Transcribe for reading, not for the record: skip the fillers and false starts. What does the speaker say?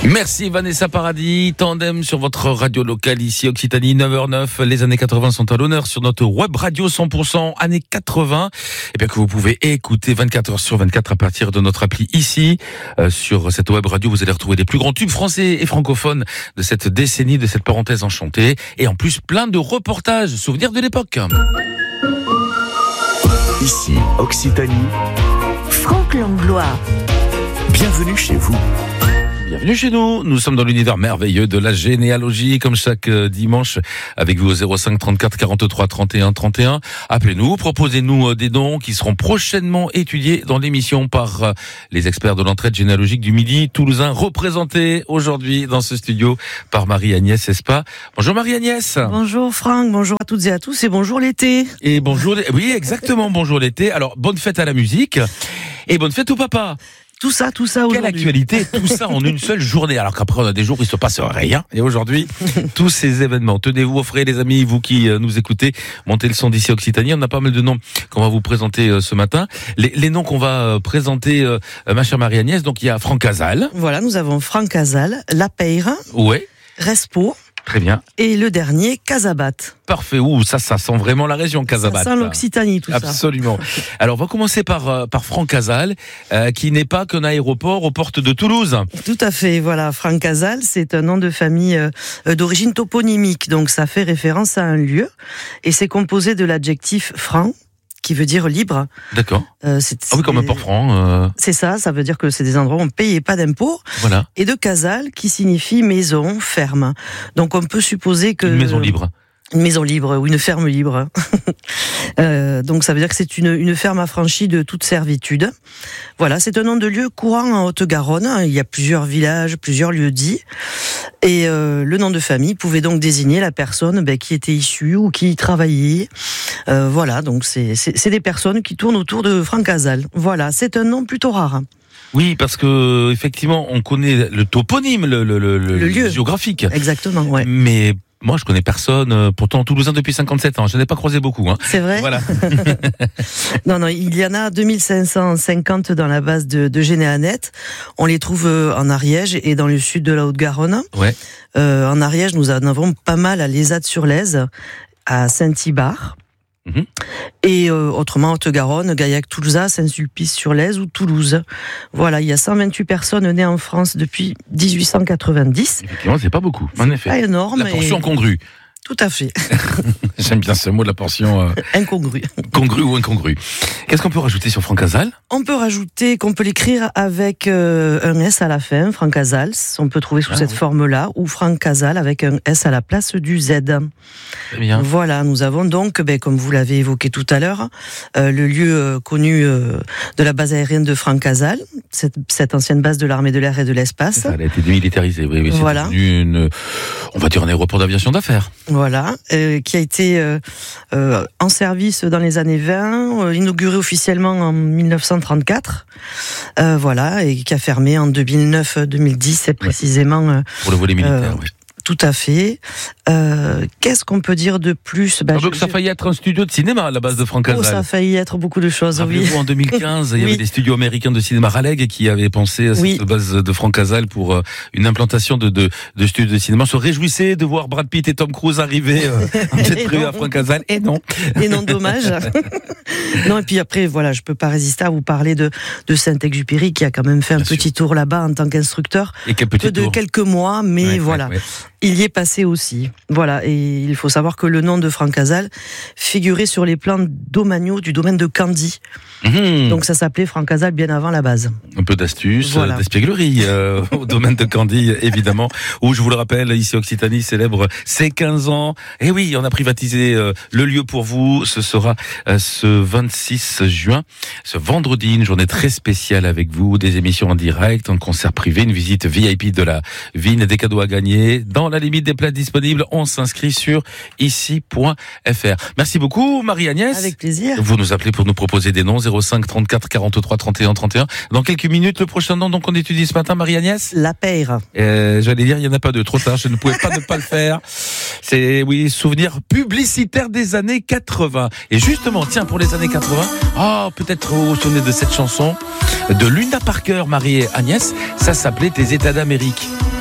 Merci Vanessa Paradis, tandem sur votre radio locale ici Occitanie 9h09. Les années 80 sont à l'honneur sur notre web radio 100% années 80. Et bien que vous pouvez écouter 24h sur 24 à partir de notre appli ici. Sur cette web radio, vous allez retrouver les plus grands tubes français et francophones de cette décennie, de cette parenthèse enchantée. Et en plus, plein de reportages, souvenirs de l'époque. Ici Occitanie, Franck Langlois. bienvenue chez vous. Bienvenue chez nous. Nous sommes dans l'univers merveilleux de la généalogie, comme chaque dimanche, avec vous au 05 34 43 31 31. Appelez-nous, proposez-nous des noms qui seront prochainement étudiés dans l'émission par les experts de l'entraide généalogique du Midi toulousain, représentés aujourd'hui dans ce studio par Marie-Agnès Espa. Bonjour Marie-Agnès. Bonjour Franck, bonjour à toutes et à tous et bonjour l'été. Et bonjour, oui exactement, bonjour l'été. Alors, bonne fête à la musique et bonne fête au papa. Tout ça aujourd'hui. Quelle actualité, tout ça en une seule journée. Alors qu'après, on a des jours où il se passe rien. Et aujourd'hui, tous ces événements. Tenez-vous au frais, les amis, vous qui nous écoutez. Montez le son d'ici Occitanie. On a pas mal de noms qu'on va vous présenter ce matin. Les noms qu'on va présenter, ma chère Marie-Agnès. Donc, il y a Franck Casal. Voilà, nous avons Franck Casal, La Peyre, Ouais. Respo. Très bien. Et le dernier, Casabat. Parfait. Ouh, ça sent vraiment la région Casabat. Ça sent l'Occitanie, tout ça. Absolument. Alors, on va commencer par Franck Casal, qui n'est pas qu'un aéroport aux portes de Toulouse. Tout à fait, voilà. Franck Casal, c'est un nom de famille d'origine toponymique. Donc, ça fait référence à un lieu. Et c'est composé de l'adjectif franc, qui veut dire libre. D'accord. Oui, comme un port franc. C'est ça veut dire que c'est des endroits où on ne payait pas d'impôts. Voilà. Et de casal, qui signifie maison, ferme. Donc on peut supposer que... Une maison libre. Une maison libre ou une ferme libre. Donc ça veut dire que c'est une ferme affranchie de toute servitude. Voilà, c'est un nom de lieu courant en Haute-Garonne. Il y a plusieurs villages, plusieurs lieux-dits. Et le nom de famille pouvait donc désigner la personne qui était issue ou qui y travaillait. Voilà, donc c'est des personnes qui tournent autour de Franck Casal. Voilà, c'est un nom plutôt rare. Oui, parce que effectivement, on connaît le toponyme, le lieu géographique. Exactement, ouais. Mais moi, je connais personne. Pourtant, toulousain depuis 57 ans. Je n'ai pas croisé beaucoup. C'est vrai. Voilà. Non, il y en a 2550 dans la base de Généanet. On les trouve en Ariège et dans le sud de la Haute-Garonne. Ouais. En Ariège, nous en avons pas mal à Lézade-sur-Lèze, à Saint-Ibard. Mhm. Et autrement, Haute-Garonne, Gaillac-Toulouse, Saint-Sulpice-sur-Lèze ou Toulouse. Voilà, il y a 128 personnes nées en France depuis 1890. Effectivement, c'est pas beaucoup, en effet. Pas énorme. La portion congrue. Tout à fait. J'aime bien ce mot, la portion Incongrue. congrue ou incongrue. Qu'est-ce qu'on peut rajouter sur Franck Casal ? On peut rajouter qu'on peut l'écrire avec un S à la fin, Franck Casal. On peut trouver sous cette forme-là, ou Franck Casal avec un S à la place du Z. Très bien. Voilà, nous avons donc, comme vous l'avez évoqué tout à l'heure, le lieu connu de la base aérienne de Franck Casal, cette ancienne base de l'armée de l'air et de l'espace. Ça, elle a été démilitarisée. Oui, c'est Voilà. devenu on va dire un aéroport d'aviation d'affaires. Voilà, qui a été en service dans les années 20, inauguré officiellement en 1934, voilà, et qui a fermé en 2009-2010 précisément. Pour le volet militaire, oui. Tout à fait. Qu'est-ce qu'on peut dire de plus ? Donc ça a failli être un studio de cinéma à la base de Franck Casal. Ça a failli être beaucoup de choses, oui. Rappelez-vous, en 2015, il y avait des studios américains de cinéma Raleigh qui avaient pensé à cette base de Franck Casal pour une implantation de studios de cinéma. On se réjouissait de voir Brad Pitt et Tom Cruise arriver en jet privé à Franck Casal. Et non. Et non, dommage. Non, et puis après, voilà, je peux pas résister à vous parler de Saint-Exupéry qui a quand même fait un petit tour là-bas en tant qu'instructeur. Et quel petit tour ? De quelques mois, mais voilà. Ouais. Il y est passé aussi. Voilà. Et il faut savoir que le nom de Franck Casal figurait sur les plans domaniaux du domaine de Candy. Mmh. Donc ça s'appelait Franck Casal bien avant la base. Un peu d'astuce, d'espièglerie au domaine de Candy, évidemment, où je vous le rappelle, ici Occitanie célèbre ses 15 ans. Et oui, on a privatisé le lieu pour vous. Ce sera ce 26 juin, ce vendredi, une journée très spéciale avec vous, des émissions en direct, un concert privé, une visite VIP de la vigne, des cadeaux à gagner. Dans la limite des places disponibles, on s'inscrit sur ici.fr. Merci beaucoup, Marie-Agnès. Avec plaisir. Vous nous appelez pour nous proposer des noms, 05 34 43 31 31. Dans quelques minutes, le prochain nom donc on étudie ce matin, Marie-Agnès. La Peyre. J'allais dire, il n'y en a pas deux, trop tard, je ne pouvais pas ne pas le faire. C'est, oui, souvenir publicitaire des années 80. Et justement, tiens, pour les années 80, peut-être vous vous souvenez de cette chanson de Luna Parker, Marie-Agnès, ça s'appelait Tes États d'Amérique.